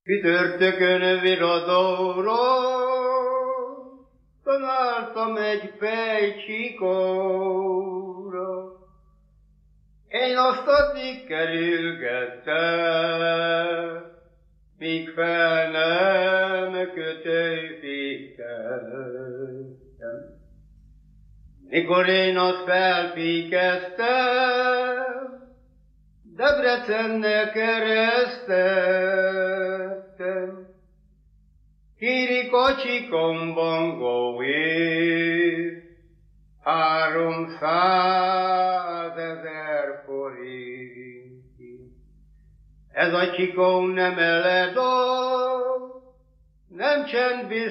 Csütörtökön Viradóról tanáltam egy pejcsikóra. Én azt addig kerülgettem, míg fel nem kötőfékeztem. Mikor én azt felfékeztem, Debrecennek keresztettem. Kéri kocsikomban góért 300 000 forintért. Ez a csikóm nem eledom, nem csendbiztos,